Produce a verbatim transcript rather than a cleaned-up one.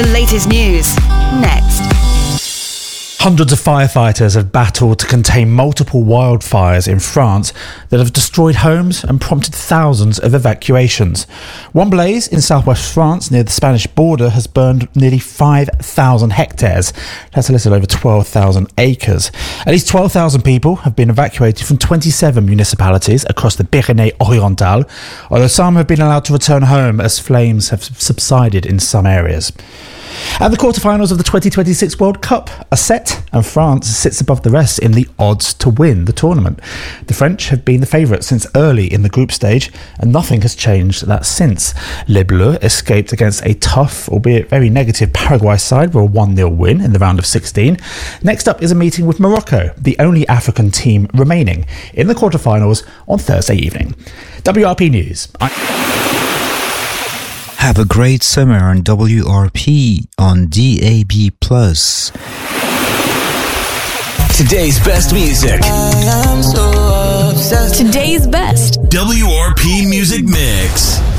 The latest news, next. Hundreds of firefighters have battled to contain multiple wildfires in France that have destroyed homes and prompted thousands of evacuations. One blaze in southwest France near the Spanish border has burned nearly five thousand hectares. That's a little over twelve thousand acres. At least twelve thousand people have been evacuated from twenty-seven municipalities across the Pyrénées-Orientales, although some have been allowed to return home as flames have subsided in some areas. And the quarterfinals of the twenty twenty-six World Cup are set, and France sits above the rest in the odds to win the tournament. The French have been the favourites since early in the group stage, and nothing has changed that since. Les Bleus escaped against a tough, albeit very negative, Paraguay side with a one nil win in the round of sixteen. Next up is a meeting with Morocco, the only African team remaining, in the quarterfinals on Thursday evening. W R P News. I- Have a great summer on W R P on D A B plus. Today's best music. Today's best. W R P Music Mix.